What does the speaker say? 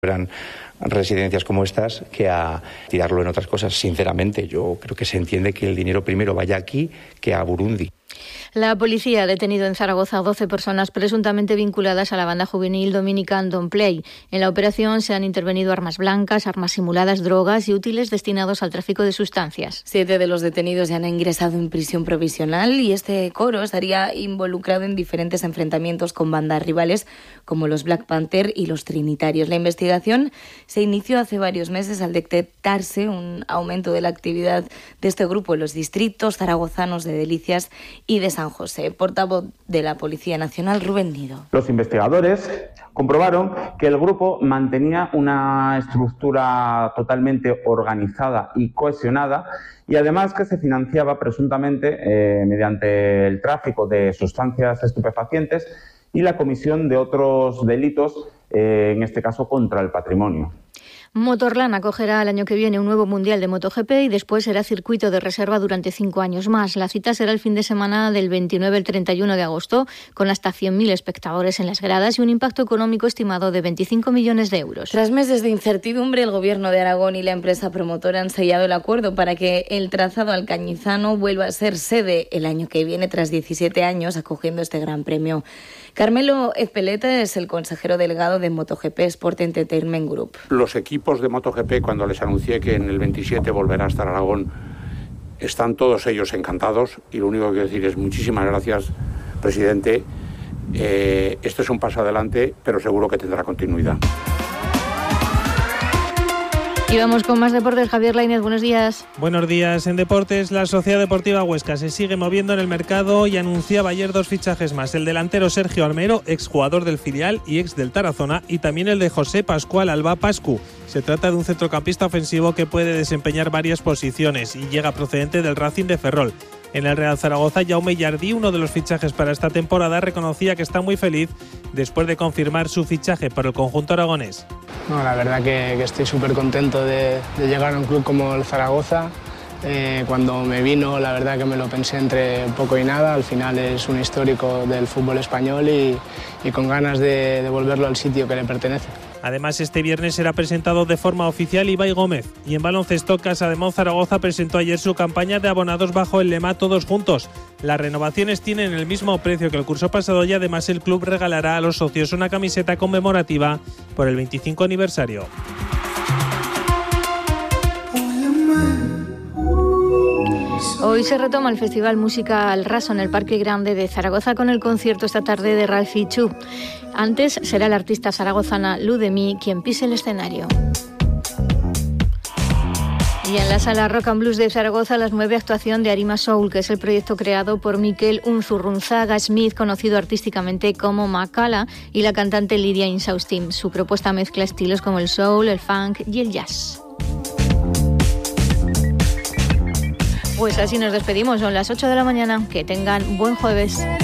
eran residencias como estas que a tirarlo en otras cosas. Sinceramente, yo creo que se entiende que el dinero primero vaya aquí que a Burundi. La policía ha detenido en Zaragoza a 12 personas presuntamente vinculadas a la banda juvenil Dominican Don't Play. En la operación se han intervenido armas blancas, armas simuladas, drogas y útiles destinados al tráfico de sustancias. 7 de los detenidos ya han ingresado en prisión provisional y este coro estaría involucrado en diferentes enfrentamientos con bandas rivales como los Black Panther y los Trinitarios. La investigación se inició hace varios meses al detectarse un aumento de la actividad de este grupo en los distritos zaragozanos de Delicias y de San José. Portavoz de la Policía Nacional, Rubén Nido. Los investigadores comprobaron que el grupo mantenía una estructura totalmente organizada y cohesionada y además que se financiaba presuntamente mediante el tráfico de sustancias estupefacientes y la comisión de otros delitos, en este caso contra el patrimonio. Motorland acogerá el año que viene un nuevo Mundial de MotoGP y después será circuito de reserva durante 5 años más. La cita será el fin de semana del 29 al 31 de agosto, con hasta 100.000 espectadores en las gradas y un impacto económico estimado de 25 millones de euros. Tras meses de incertidumbre, el Gobierno de Aragón y la empresa promotora han sellado el acuerdo para que el trazado alcañizano vuelva a ser sede el año que viene, tras 17 años acogiendo este gran premio. Carmelo Ezpeleta es el consejero delegado de MotoGP Sport Entertainment Group. Los equipos de MotoGP, cuando les anuncié que en el 27 volverá a estar Aragón, están todos ellos encantados y lo único que quiero decir es muchísimas gracias, presidente. Esto es un paso adelante, pero seguro que tendrá continuidad. Y vamos con más deportes. Javier Lainez, buenos días. Buenos días. En deportes, la Sociedad Deportiva Huesca se sigue moviendo en el mercado y anunciaba ayer 2 fichajes más. El delantero Sergio Almero, exjugador del filial y ex del Tarazona, y también el de José Pascual Alba Pascu. Se trata de un centrocampista ofensivo que puede desempeñar varias posiciones y llega procedente del Racing de Ferrol. En el Real Zaragoza, Jaume Jardí, uno de los fichajes para esta temporada, reconocía que está muy feliz después de confirmar su fichaje por el conjunto aragonés. No, la verdad que estoy súper contento de llegar a un club como el Zaragoza. Cuando me vino, la verdad que me lo pensé entre poco y nada. Al final es un histórico del fútbol español y con ganas de devolverlo al sitio que le pertenece. Además, este viernes será presentado de forma oficial Ibai Gómez. Y en baloncesto, Casademont Zaragoza presentó ayer su campaña de abonados bajo el lema Todos Juntos. Las renovaciones tienen el mismo precio que el curso pasado y además el club regalará a los socios una camiseta conmemorativa por el 25 aniversario. Hoy se retoma el Festival Música al Raso en el Parque Grande de Zaragoza con el concierto esta tarde de Ralphie Chu. Antes será la artista zaragozana Ludemí quien pise el escenario. Y en la sala Rock and Blues de Zaragoza, a las 9, actuación de Arima Soul, que es el proyecto creado por Mikel Unzurrunzaga Smith, conocido artísticamente como Macala, y la cantante Lidia Insaustim. Su propuesta mezcla estilos como el soul, el funk y el jazz. Pues así nos despedimos, son las 8 de la mañana. Que tengan buen jueves.